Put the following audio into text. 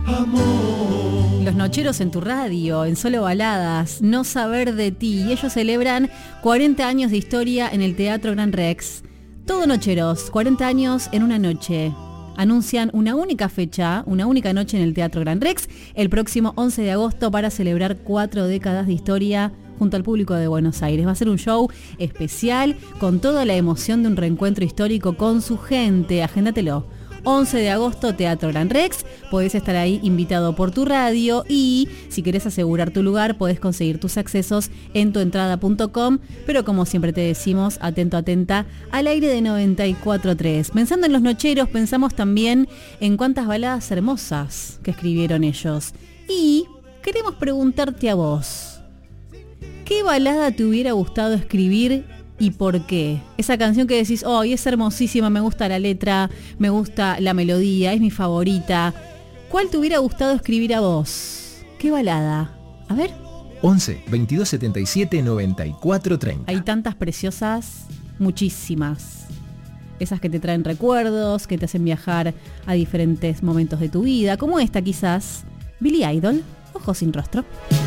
Los Nocheros en tu radio, en Solo Baladas, No Saber de Ti. Y ellos celebran 40 años de historia en el Teatro Gran Rex. Todo Nocheros, 40 años en una noche. Anuncian una única fecha, una única noche en el Teatro Gran Rex, el próximo 11 de agosto para celebrar 4 décadas de historia junto al público de Buenos Aires. Va a ser un show especial con toda la emoción de un reencuentro histórico con su gente. Agéndatelo. 11 de agosto, Teatro Gran Rex. Podés estar ahí invitado por tu radio y si querés asegurar tu lugar, podés conseguir tus accesos en tuentrada.com. Pero como siempre te decimos, atento, atenta, al aire de 94.3. Pensando en los Nocheros, pensamos también en cuántas baladas hermosas que escribieron ellos. Y queremos preguntarte a vos, ¿qué balada te hubiera gustado escribir y por qué? Esa canción que decís, oh, es hermosísima, me gusta la letra, me gusta la melodía, es mi favorita. ¿Cuál te hubiera gustado escribir a vos? ¿Qué balada? A ver. 11 22 77 94 30. Hay tantas preciosas, muchísimas. Esas que te traen recuerdos, que te hacen viajar a diferentes momentos de tu vida, como esta quizás, Billy Idol, Ojos sin rostro.